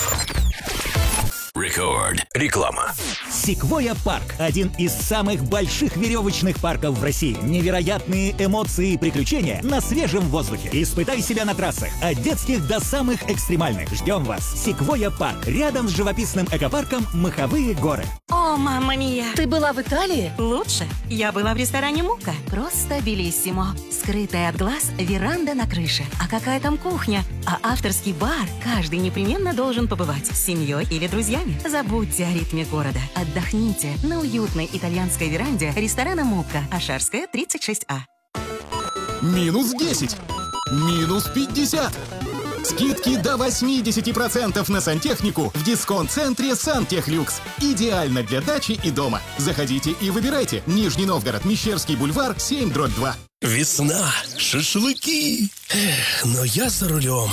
Рекорд. Реклама. Секвойя Парк – один из самых больших веревочных парков в России. Невероятные эмоции и приключения на свежем воздухе. Испытай себя на трассах, от детских до самых экстремальных. Ждем вас. Секвойя Парк. Рядом с живописным экопарком Маховые горы. О, мамма мия! Ты была в Италии? Лучше. Я была в ресторане Мука. Просто белиссимо. Скрытая от глаз веранда на крыше. А какая там кухня? А авторский бар каждый непременно должен побывать с семьей или друзьями. Забудьте о ритме города. Отдохните на уютной итальянской веранде ресторана Мука. Ашарская, 36А. Минус 10. Минус 50. Скидки до 80% на сантехнику в дисконт-центре «Сантехлюкс». Идеально для дачи и дома. Заходите и выбирайте. Нижний Новгород, Мещерский бульвар, 7/2. Весна, шашлыки. Но я за рулем.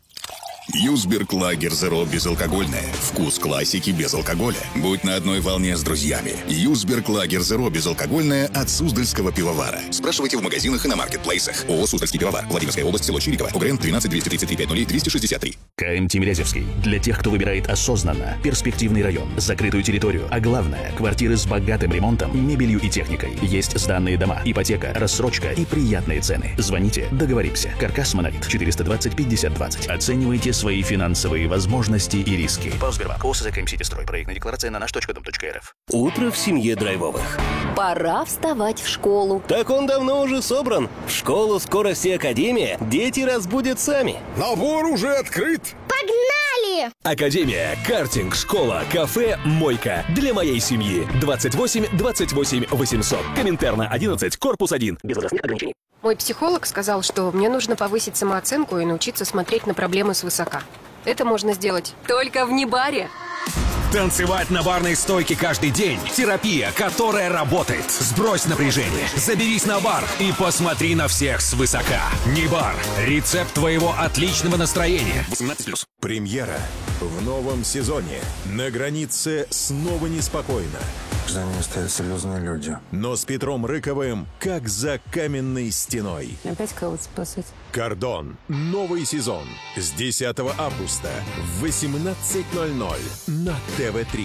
Юзберг Лагер Зеро безалкогольное. Вкус классики без алкоголя. Будь на одной волне с друзьями. Юзберг Лагер Зеро безалкогольное от Суздальского пивовара. Спрашивайте в магазинах и на маркетплейсах. ООО «Суздальский пивовар». Владимирская область, село Чириково. УГРН 13 233 50 263. КМ Тимирязевский. Для тех, кто выбирает осознанно, перспективный район, закрытую территорию, а главное, квартиры с богатым ремонтом, мебелью и техникой. Есть сданные дома, ипотека, рассрочка и приятные цены. Звоните, договоримся. Каркас Монолит 420 50 20. Оценивайте свои финансовые возможности и риски. ПАО «Сбербанк». ОСЗ КМ Ситистрой. Проектная декларация на наш.дом.рф. Утро в семье Драйвовых. Пора вставать в школу. Так он давно уже собран. В школу «Скорости Академия» дети разбудят сами. Набор уже открыт. Погнали! Академия, картинг, школа, кафе, мойка. Для моей семьи. 28 28 800. Коминтерна 11, корпус 1. Без возрастных ограничений. Мой психолог сказал, что мне нужно повысить самооценку и научиться смотреть на проблемы свысока. Это можно сделать только в Небаре. Танцевать на барной стойке каждый день. Терапия, которая работает. Сбрось напряжение, заберись на бар и посмотри на всех свысока. Небар. Рецепт твоего отличного настроения. 18+. Премьера в новом сезоне. На границе снова неспокойно. За ними стоят серьезные люди. Но с Петром Рыковым, как за каменной стеной. Опять кого-то спасать. «Кордон». Новый сезон. С 10 августа в 18:00 на ТВ3.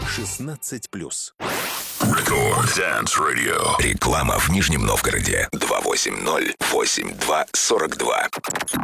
16+. Рекорд Dance Radio. Реклама в Нижнем Новгороде. 280 82 42.